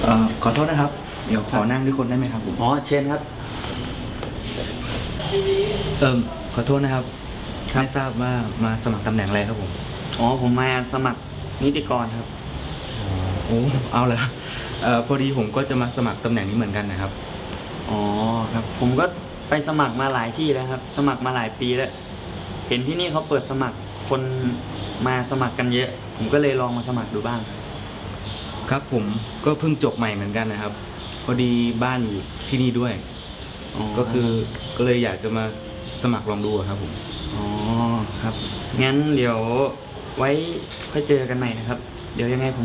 ขอโทษนะครับ เดี๋ยวขอนั่งด้วยคนได้ไหมครับผมอ๋อเชิญครับขอโทษนะครับไม่ทราบว่ามาสมัครตำแหน่งอะไรครับผมอ๋อผมมาสมัครนิติกรครับโอ้เอาเลยพอดีผมก็จะมาสมัครตำแหน่งนี้เหมือนกันนะครับอ๋อครับผมก็ไปสมัครมาหลายที่แล้วครับ สมัครมาหลายปีแล้วเห็นที่นี่เขาเปิดสมัครคนมาสมัครกันเยอะ ผมก็เลยลองมาสมัครดูบ้างครับผมก็เพิ่งจบใหม่เหมือนกันนะครับ พอดีบ้านอยู่ที่นี่ด้วยอ๋อก็เลยอยากจะมาสมัครลองดูอะครับผมอ๋อครับงั้นเดี๋ยวไว้ค่อยเจอกันใหม่นะครับ เดี๋ยวยังไงผม